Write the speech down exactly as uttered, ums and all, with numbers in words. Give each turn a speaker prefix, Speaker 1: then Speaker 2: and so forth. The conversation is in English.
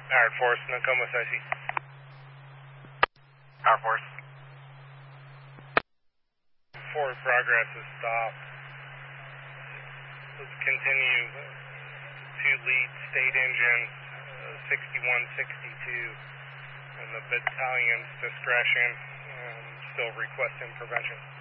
Speaker 1: Air Force, Nakoma Saisi. Air Force. Forward progress has stopped. Let's continue to lead state engine uh, sixty-one sixty-two and the battalion's discretion and still requesting prevention.